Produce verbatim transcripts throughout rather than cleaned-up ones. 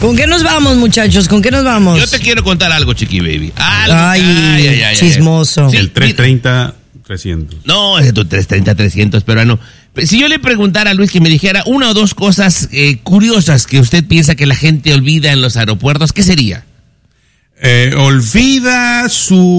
¿Con qué nos vamos, muchachos? ¿Con qué nos vamos? Yo te quiero contar algo, Chiqui Baby. Algo, ay, ay, ay, ay, chismoso. Sí, el trescientos treinta trescientos. No, es tu trescientos treinta trescientos, pero no. Si yo le preguntara a Luis que me dijera una o dos cosas eh, curiosas que usted piensa que la gente olvida en los aeropuertos, ¿qué sería? Eh, olvida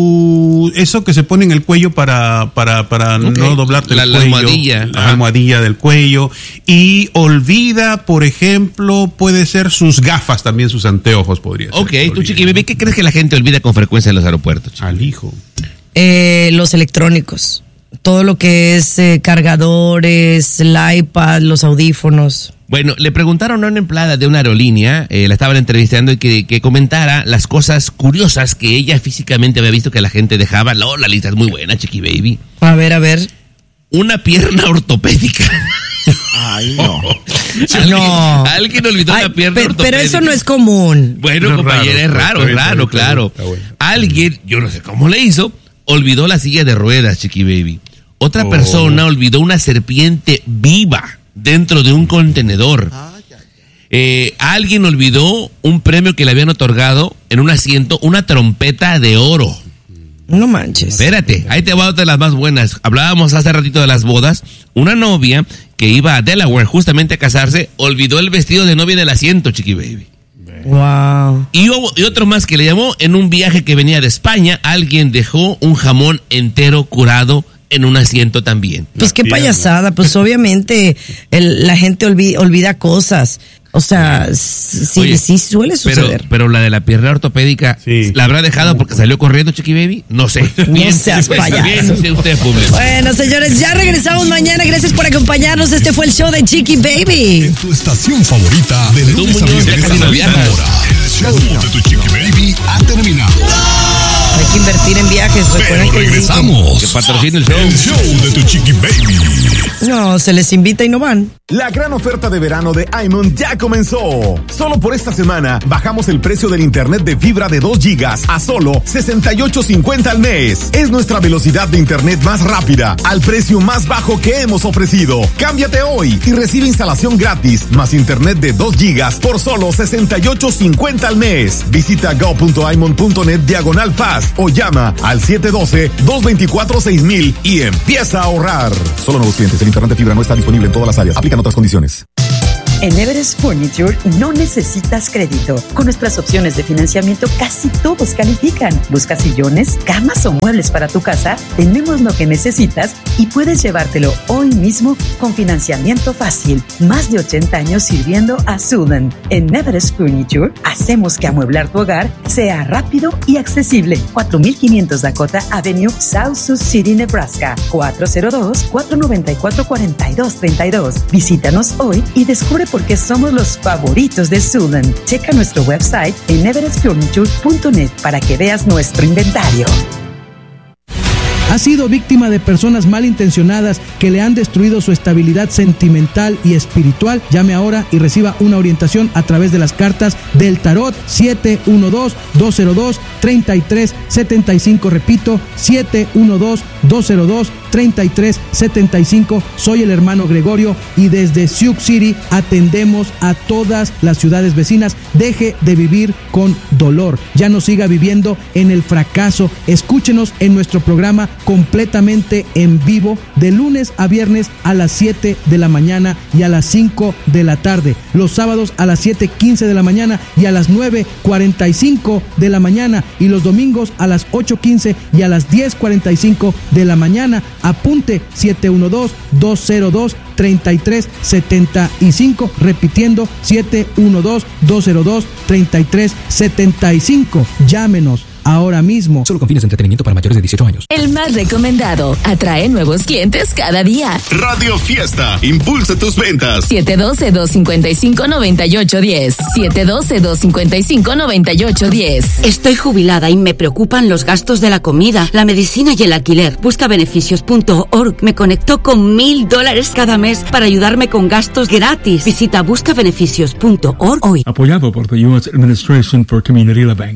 su eso que se pone en el cuello para para para okay. no doblarte la, el la cuello, almohadilla, la almohadilla del cuello, y olvida, por ejemplo, puede ser sus gafas, también sus anteojos podría ser. Ok, tú, Chiqui Baby, ¿qué crees que la gente olvida con frecuencia en los aeropuertos? Chiqui? Al hijo. Eh, los electrónicos, todo lo que es eh, cargadores, el iPad, los audífonos. Bueno, le preguntaron a una empleada de una aerolínea, eh, la estaban entrevistando, y que, que comentara las cosas curiosas que ella físicamente había visto que la gente dejaba. No, la lista es muy buena, Chiqui Baby. A ver, a ver. Una pierna ortopédica. Ay, no. ¿Alguien, no. Alguien olvidó Ay, una pierna pero, ortopédica. Pero eso no es común. Bueno, no compañera, es raro, es raro, es claro. Bueno. Alguien, yo no sé cómo le hizo, olvidó la silla de ruedas, Chiqui Baby. Otra oh. persona olvidó una serpiente viva dentro de un contenedor. Eh, alguien olvidó un premio que le habían otorgado en un asiento, una trompeta de oro. No manches. Espérate, ahí te va otra de las más buenas. Hablábamos hace ratito de las bodas. Una novia que iba a Delaware justamente a casarse, olvidó el vestido de novia en el asiento, Chiqui Baby. Wow. Y, hubo, y otro más que le llamó en un viaje que venía de España. Alguien dejó un jamón entero curado en un asiento también. Pues qué payasada, pues obviamente el, la gente olvida, olvida cosas. O sea, sí, Oye, sí suele suceder. Pero, pero la de la pierna ortopédica, sí. ¿la habrá dejado porque salió corriendo, Chiqui Baby? No sé. No seas payaso. Bien, usted, público. Bueno, señores, ya regresamos mañana. Gracias por acompañarnos. Este fue el show de Chiqui Baby. En tu estación favorita de lunes a viernes a la misma hora. El show de tu Chiqui Baby ha terminado. Hay que invertir en viajes. Recuerden que regresamos. Que patrocine el show. El show de tu Chiqui Baby. No, se les invita y no van. La gran oferta de verano de iMon ya comenzó. Solo por esta semana bajamos el precio del internet de fibra de dos gigas a solo sesenta y ocho cincuenta al mes. Es nuestra velocidad de internet más rápida al precio más bajo que hemos ofrecido. Cámbiate hoy y recibe instalación gratis más internet de dos gigas por solo sesenta y ocho cincuenta al mes. Visita go punto imon punto net diagonal fast o llama al siete uno dos, dos dos cuatro, seis mil y empieza a ahorrar. Solo nuevos clientes. El internet de fibra no está disponible en todas las áreas. Aplican otras condiciones. En Everest Furniture no necesitas crédito. Con nuestras opciones de financiamiento casi todos califican. ¿Buscas sillones, camas o muebles para tu casa? Tenemos lo que necesitas y puedes llevártelo hoy mismo con financiamiento fácil. Más de ochenta años sirviendo a Sudan. En Everest Furniture hacemos que amueblar tu hogar sea rápido y accesible. cuatro mil quinientos Dakota Avenue, South Sioux City, Nebraska. cuatro cero dos, cuatro nueve cuatro, cuatro dos tres dos. Visítanos hoy y descubre porque somos los favoritos de Sudan. Checa nuestro website en everest furniture punto net para que veas nuestro inventario. ¿Ha sido víctima de personas malintencionadas que le han destruido su estabilidad sentimental y espiritual? Llame ahora y reciba una orientación a través de las cartas del tarot. Siete uno dos, dos cero dos, tres tres siete cinco. Repito, siete uno dos, dos cero dos, tres tres siete cinco. Soy el hermano Gregorio y desde Sioux City atendemos a todas las ciudades vecinas. Deje de vivir con dolor. Ya no siga viviendo en el fracaso. Escúchenos en nuestro programa completamente en vivo de lunes a viernes a las siete de la mañana y a las cinco de la tarde. Los sábados a las siete quince de la mañana y a las nueve cuarenta y cinco de la mañana. Y los domingos a las ocho quince y a las diez cuarenta y cinco de la mañana. Apunte siete uno dos, dos cero dos, tres tres siete cinco. Repitiendo siete uno dos, dos cero dos, tres tres siete cinco. Llámenos ahora mismo. Solo con fines de entretenimiento para mayores de dieciocho años. El más recomendado. Atrae nuevos clientes cada día. Radio Fiesta. Impulsa tus ventas. siete uno dos, dos cinco cinco, nueve ocho uno cero. siete uno dos, dos cinco cinco, nueve ocho uno cero. Estoy jubilada y me preocupan los gastos de la comida, la medicina y el alquiler. Busca beneficios punto org. Me conectó con mil dólares cada mes para ayudarme con gastos gratis. Visita busca beneficios punto org hoy. Apoyado por the U S Administration for Community Living.